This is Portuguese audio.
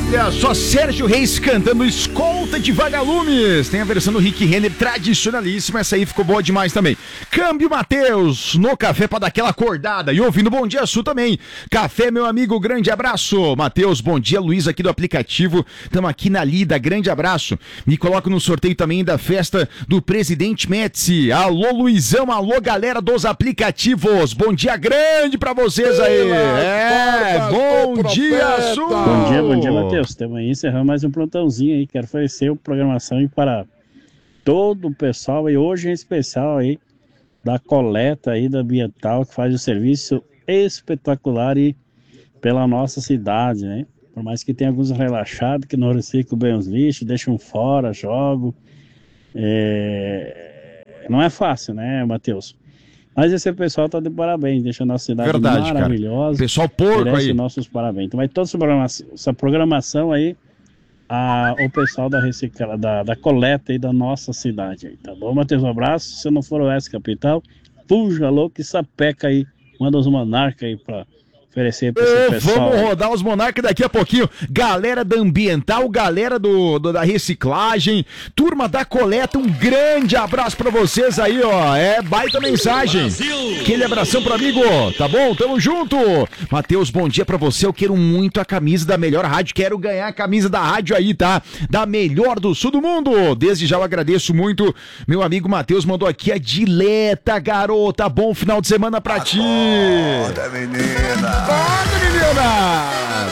Olha só, Sérgio Reis cantando Escolta de Vagalumes. Tem a versão do Rick Renner, tradicionalíssima. Essa aí ficou boa demais também. Câmbio Matheus, no café pra dar aquela acordada. E ouvindo Bom Dia Sul também. Café, meu amigo, grande abraço. Matheus, bom dia. Luiz aqui do aplicativo. Tamo aqui na lida, grande abraço. Me coloco no sorteio também da festa do Presidente Médici. Alô, Luizão, alô, galera dos aplicativos. Bom dia grande pra vocês aí. Bom dia, Sul. Bom dia, Matheus. Estamos aí encerrando mais um plantãozinho aí. Quero oferecer uma programação aí para todo o pessoal, e hoje em especial aí, da coleta aí da Ambiental, que faz um serviço espetacular aí pela nossa cidade, né? Por mais que tenha alguns relaxados que não reciclam bem os lixos, deixam fora, jogam. Não é fácil, né, Matheus? Mas esse pessoal tá de parabéns, deixa a nossa cidade maravilhosa. Cara. Pessoal porco aí. Nossos parabéns. Então vai toda essa programação aí, o pessoal da coleta aí da nossa cidade aí, tá bom, Matheus? Um abraço. Se não for o S Capital, puxa louco e sapeca aí. Manda os monarcas aí pra oferecer pra esse pessoal. Vamos rodar os monarcas daqui a pouquinho. Galera da Ambiental, galera da reciclagem, turma da coleta, um grande abraço pra vocês aí, ó. Baita mensagem. Brasil. Aquele abração pro amigo, tá bom? Tamo junto. Matheus, bom dia pra você. Eu quero muito a camisa da melhor rádio. Quero ganhar a camisa da rádio aí, tá? Da melhor do sul do mundo. Desde já eu agradeço muito. Meu amigo Matheus mandou aqui a dileta, garota. Bom final de semana pra ti. Acorda, menina. Acorda, menina!